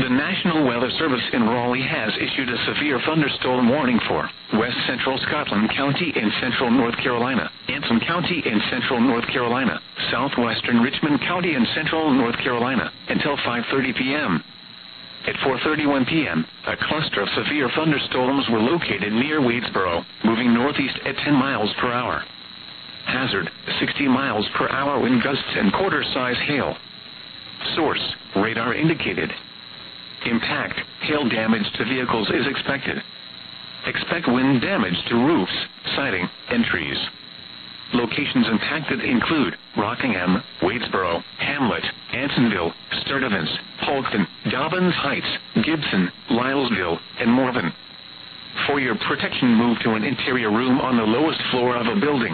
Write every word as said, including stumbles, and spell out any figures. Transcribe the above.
The National Weather Service in Raleigh has issued a severe thunderstorm warning for West Central Scotland County in central North Carolina, Antrim County in central North Carolina, southwestern Richmond County in central North Carolina, until five thirty p.m. At four thirty-one p.m., a cluster of severe thunderstorms were located near Wadesboro, moving northeast at ten miles per hour. Hazard, sixty miles per hour wind gusts and quarter-size hail. Source, radar indicated. Impact, hail damage to vehicles is expected. Expect wind damage to roofs, siding, and trees. Locations impacted include Rockingham, Wadesboro, Hamlet, Ansonville, Sturtevant, Polkton, Dobbins Heights, Gibson, Lylesville, and Morven. For your protection, move to an interior room on the lowest floor of a building.